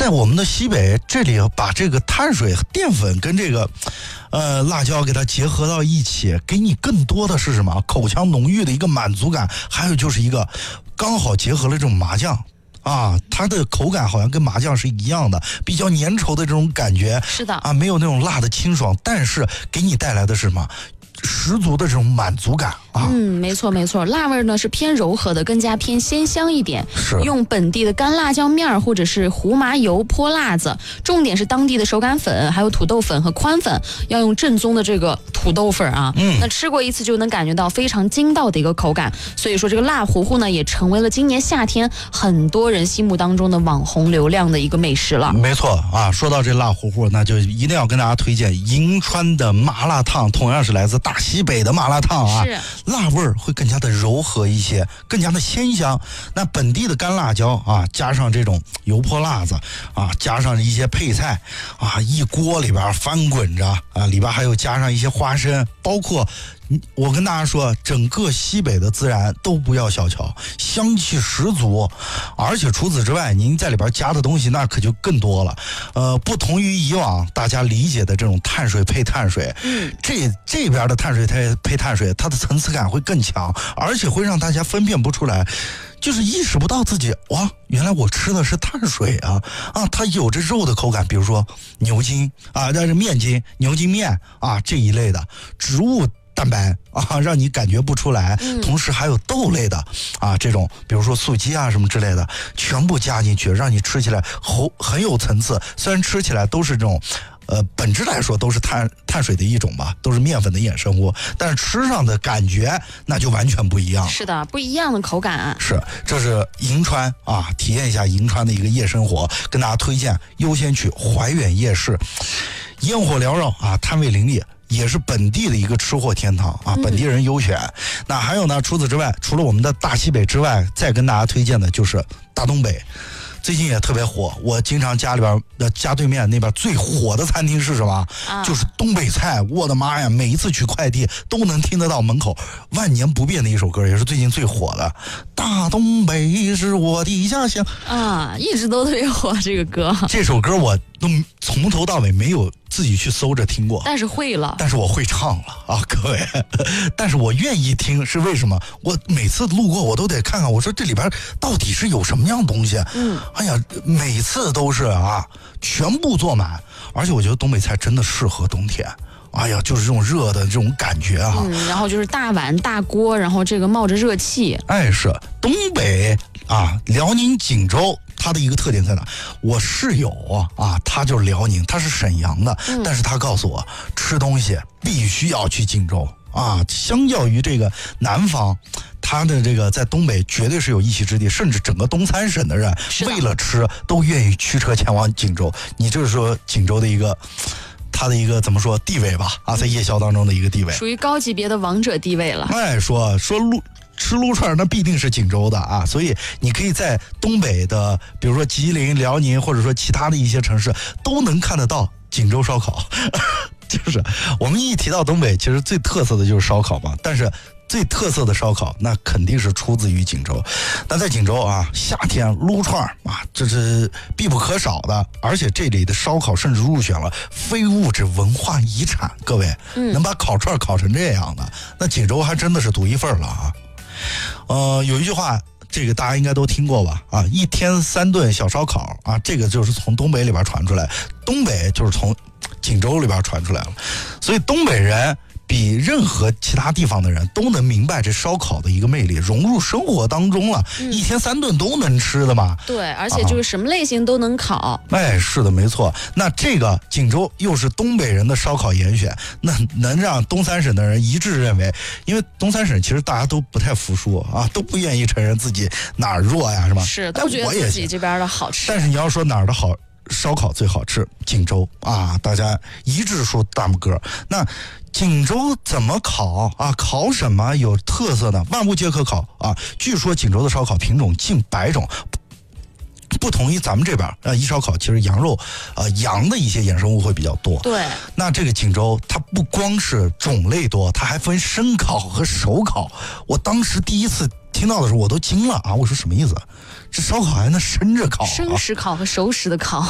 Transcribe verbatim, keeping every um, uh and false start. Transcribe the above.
在我们的西北这里把这个碳水淀粉跟这个呃辣椒给它结合到一起，给你更多的是什么？口腔浓郁的一个满足感，还有就是一个刚好结合了这种麻酱。啊，它的口感好像跟麻酱是一样的，比较粘稠的这种感觉。 是的啊，没有那种辣的清爽，但是给你带来的是什么？十足的这种满足感啊！ 嗯，没错没错，辣味呢是偏柔和的，更加偏鲜香一点。 是用本地的干辣椒面或者是胡麻油泼辣子，重点是当地的手擀粉，还有土豆粉和宽粉，要用正宗的这个土豆粉啊。嗯，那吃过一次就能感觉到非常筋道的一个口感。所以说这个辣糊糊呢，也成为了今年夏天很多人心目当中的网红流量的一个美食了。 没错啊，说到这辣糊糊，那就一定要跟大家推荐银川的麻辣烫，同样是来自大西北的麻辣烫啊， 是辣味儿会更加的柔和一些，更加的鲜香。那本地的干辣椒啊，加上这种油泼辣子啊，加上一些配菜啊，一锅里边翻滚着啊，里边还有加上一些花生，包括我跟大家说，整个西北的孜然都不要小瞧，香气十足，而且除此之外，您在里边加的东西那可就更多了。呃，不同于以往大家理解的这种碳水配碳水，嗯，这这边的碳水配配碳水，它的层次感会更强，而且会让大家分辨不出来。就是意识不到自己哇，原来我吃的是碳水啊啊！它有着肉的口感，比如说牛筋啊，但是面筋、牛筋面啊这一类的植物蛋白啊，让你感觉不出来。嗯、同时还有豆类的啊，这种比如说素鸡啊什么之类的，全部加进去，让你吃起来很很有层次。虽然吃起来都是这种。呃，本质来说都是碳碳水的一种吧，都是面粉的衍生物，但是吃上的感觉那就完全不一样。 是的，不一样的口感。 是，这是银川啊，体验一下银川的一个夜生活，跟大家推荐优先去怀远夜市，烟火缭绕啊，摊位林立。也是本地的一个吃货天堂啊，本地人优选。嗯、那还有呢，除此之外，除了我们的大西北之外，再跟大家推荐的就是大东北。最近也特别火，我经常家里边的家对面那边最火的餐厅是什么？啊、就是东北菜。我的妈呀，每一次取快递都能听得到门口万年不变的一首歌，也是最近最火的。大东北是我的家乡啊，一直都特别火这个歌。 这首歌我都从头到尾没有自己去搜着听过， 但是会了， 但是我会唱了啊，各位。但是我愿意听是为什么？我每次路过我都得看看，我说这里边到底是有什么样东西？嗯，哎呀，每次都是啊，全部坐满，而且我觉得东北菜真的适合冬天。哎呀，就是这种热的这种感觉啊， 嗯，然后就是大碗大锅，然后这个冒着热气。 哎，是东北啊，辽宁锦州。他的一个特点在哪？我室友啊，他就是辽宁，他是沈阳的，嗯、但是他告诉我，吃东西必须要去锦州啊。相较于这个南方，他的这个在东北绝对是有一席之地，甚至整个东三省的人为了吃都愿意驱车前往锦州。你就是说锦州的一个。他的一个怎么说地位吧啊，在夜宵当中的一个地位， 属于高级别的王者地位了。 哎，说说撸吃撸串那必定是锦州的啊，所以你可以在东北的，比如说吉林、辽宁，或者说其他的一些城市，都能看得到锦州烧烤。就是我们一提到东北，其实最特色的就是烧烤嘛，但是。最特色的烧烤，那肯定是出自于锦州。那在锦州啊，夏天撸串啊，这是必不可少的。而且这里的烧烤甚至入选了非物质文化遗产。各位，嗯、能把烤串烤成这样的，那锦州还真的是独一份了啊。呃，有一句话。这个大家应该都听过吧？啊，一天三顿小烧烤啊，这个就是从东北里边传出来，东北就是从锦州里边传出来了，所以东北人。比任何其他地方的人都能明白这烧烤的一个魅力，融入生活当中了，嗯、一天三顿都能吃的嘛。 对，而且就是什么类型都能烤。啊、 哎，是的，没错。那这个锦州又是东北人的烧烤严选，那能让东三省的人一致认为，因为东三省其实大家都不太服输啊，都不愿意承认自己哪儿弱呀，是吧？ 是，都觉得自己这边的好吃。 但是你要说哪儿的好。烧烤最好吃，锦州啊，大家一致说大拇哥。那锦州怎么烤啊？烤什么有特色的？万物皆可烤啊！据说锦州的烧烤品种近百种，不同于咱们这边呃，一烧烤其实羊肉呃羊的一些衍生物会比较多。 对， 那这个锦州它不光是种类多，它还分生烤和熟烤。我当时第一次听到的时候我都惊了啊！我说什么意思？这烧烤还能生着烤、啊？ 生食烤和熟食的烤。